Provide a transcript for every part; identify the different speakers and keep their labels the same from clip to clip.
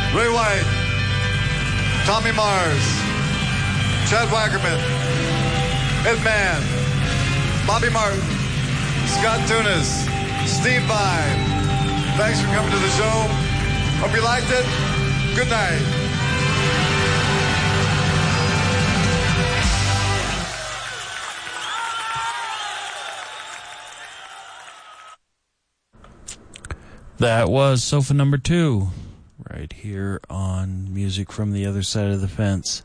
Speaker 1: Ray White, Tommy Mars, Chad Wackerman, Ed Mann, Bobby Martin, Scott Tunis, Steve Vai. Thanks for coming to the show. Hope you liked it. Good night.
Speaker 2: That was Sofa number 2, right here on Music from the Other Side of the Fence.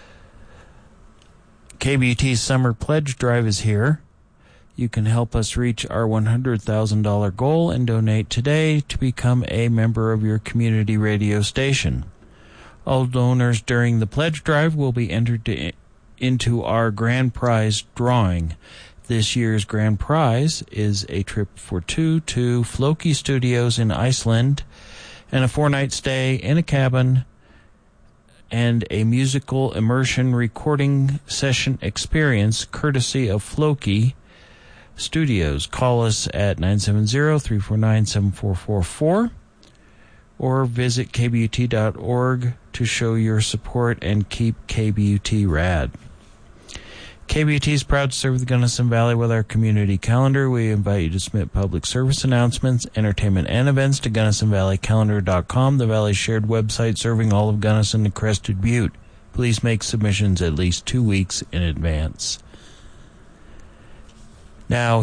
Speaker 2: KBUT's Summer Pledge Drive is here. You can help us reach our $100,000 goal and donate today to become a member of your community radio station. All donors during the pledge drive will be entered into our grand prize drawing. This year's grand prize is a trip for 2 to Floki Studios in Iceland and a 4-night stay in a cabin and a musical immersion recording session experience courtesy of Floki Studios. Call us at 970-349-7444 or visit kbut.org to show your support and keep KBUT rad. KBUT is proud to serve the Gunnison Valley with our community calendar. We invite you to submit public service announcements, entertainment, and events to GunnisonValleyCalendar.com, the Valley's shared website serving all of Gunnison and Crested Butte. Please make submissions at least 2 weeks in advance. Now,